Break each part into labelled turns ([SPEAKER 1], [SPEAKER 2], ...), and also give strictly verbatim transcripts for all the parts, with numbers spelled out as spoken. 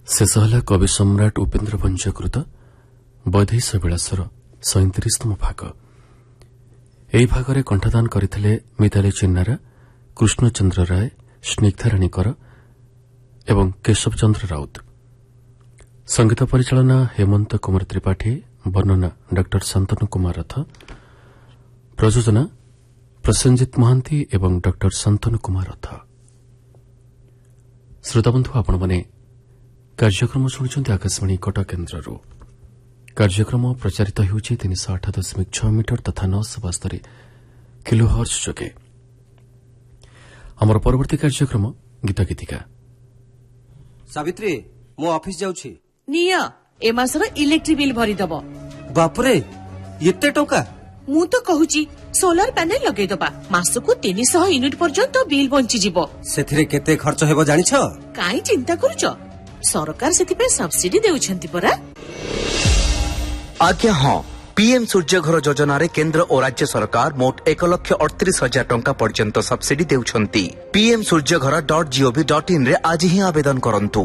[SPEAKER 1] शेष है कवि सम्राट उपेन्द्र भंजकृत वैदेश विलासर सैंतीसतम भाग। ଏହି ଭାଗରେ କଣ୍ଠଦାନ କରିଥିଲେ ମିତାଲି ଚିନ୍ନାରା, କୃଷ୍ଣଚନ୍ଦ୍ର ରାୟ, ସ୍ନିଗ୍ଧାରାଣୀ କର ଏବଂ କେଶବ ଚନ୍ଦ୍ର ରାଉତ। ସଂଗୀତ ପରିଚାଳନା ହେମନ୍ତ କୁମାର ତ୍ରିପାଠୀ, ବର୍ଣ୍ଣନା ଡକ୍ଟର ଶାନ୍ତନୁ କୁମାର ରଥ, ପ୍ରଯୋଜନା ପ୍ରସେନଜିତ ମହାନ୍ତି ଏବଂ ଡକ୍ଟର ଶାନ୍ତନୁ କୁମାର ରଥ। ଶ୍ରୋତାବନ୍ଧୁ, ଆପଣମାନେ କାର୍ଯ୍ୟକ୍ରମ ଶୁଣୁଛନ୍ତି ଆକାଶବାଣୀ କଟକ କେନ୍ଦ୍ରରୁ। କାର୍ଯ୍ୟକ୍ରମ ପ୍ରଚାରିତ ହେଉଛି ତିନିଶହ ଆଠ ଦଶମିକ ଛଅ ମିଟର ତଥା ନଅଶହ ବାସ୍ତରୀ କିଲୋ ହର୍ଜ ଯୋଗେ। ଆମର ପରବର୍ତ୍ତୀ କାର୍ଯ୍ୟକ୍ରମ ଗୀତ ଗୀତିକା।
[SPEAKER 2] ସାବିତ୍ରୀ, ମୁଁ ଅଫିସ ଯାଉଛି।
[SPEAKER 3] ନିଅ, ଏ ମାସର ଇଲେକ୍ଟ୍ରି ବିଲ୍ ଭରିଦବ।
[SPEAKER 2] ବାପରେ, ଏତେ ଟଙ୍କା!
[SPEAKER 3] ମୁଁ ତ କହୁଛି ସୋଲାର ପ୍ୟାନେଲ ଲଗେଇଦବା। ମାସକୁ ତିନିଶହ ୟୁନିଟ୍ ପର୍ଯ୍ୟନ୍ତ ବିଲ୍ ବଞ୍ଚିଯିବ।
[SPEAKER 2] ସେଥିରେ କେତେ ଖର୍ଚ୍ଚ ହେବ ଜାଣିଛ?
[SPEAKER 3] କାହିଁ ଚିନ୍ତା କରୁଛ, ସରକାର ସେଥିପାଇଁ ସବସିଡି ଦେଉଛନ୍ତି ପରା।
[SPEAKER 4] आज्ञा हाँ, पीएम सूर्यघर योजन केंद्र और राज्य सरकार मोट एक लक्ष अड़तीस हजार टंका पर्यंत subsidy देउछंती। PM Surya Ghar dot gov dot in रे आज ही आवेदन करंतु।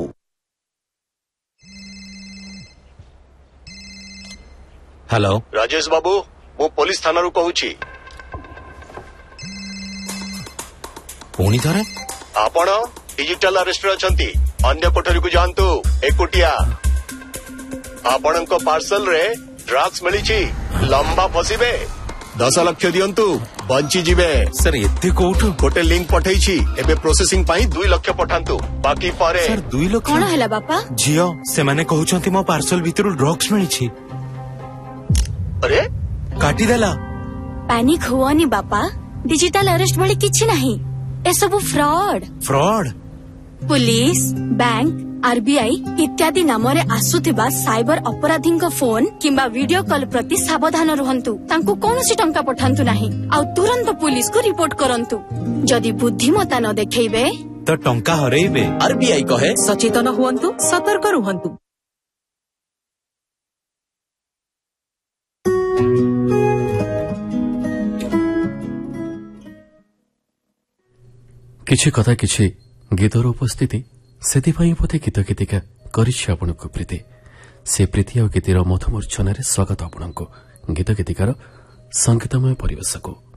[SPEAKER 5] हेलो
[SPEAKER 6] राजेश बाबू, मु पुलिस थाना रु कहूची।
[SPEAKER 5] पुणी थरे
[SPEAKER 6] आपण डिजिटल अरेस्ट अछंती। अन्य कोठरी को जानतु एकुटिया। आपणको पार्सल रे ड्रग्स मिली, लंबा फसीबे। दस लक्ष दियंतु, बंची जीवे।
[SPEAKER 5] सर एते कोठु
[SPEAKER 6] गोटे लिंक पठेइछि, एबे प्रोसेसिंग पाई दो लाख पठांतु, बाकी पारे।
[SPEAKER 5] सर दो लाख
[SPEAKER 3] कोन हैला बापा?
[SPEAKER 5] जियो से माने कहउछंती मो पार्सल भितरु ड्रग्स मिली।
[SPEAKER 6] अरे
[SPEAKER 5] काटी देला।
[SPEAKER 7] पैनिक हुआनी बापा, डिजिटल अरेस्ट भली किछि नहीं। ए सब fraud
[SPEAKER 5] fraud
[SPEAKER 7] police, bank, RBI इत्यादि नाम रे आसुथिबा साइबर अपराधी फोन किंबा वीडियो कॉल प्रति सावधान रुहंतु। तांको कोनोसी टंका पठांतु नहीं आ तुरंत पुलिस को रिपोर्ट करंतु। जदि बुद्धिमता न देखैबे
[SPEAKER 5] तो टंका हरैबे।
[SPEAKER 3] आरबीआई कहे सचेतन हुअन्तु, सतर्क रुहंतु।
[SPEAKER 1] କିଛି କଥା କିଛି ଗୀତର ଉପସ୍ଥିତି, ସେଥିପାଇଁ ବୋଧେ ଗୀତ ଗୀତିକା କରିଛି ଆପଣଙ୍କୁ ପ୍ରୀତି। ସେ ପ୍ରୀତି ଆଉ ଗୀତିର ମଧୁମୂର୍ଚ୍ଛନାରେ ସ୍ୱାଗତ ଆପଣଙ୍କୁ ଗୀତ ଗୀତିକାର ସଙ୍ଗୀତମୟ ପରିବେଶକୁ।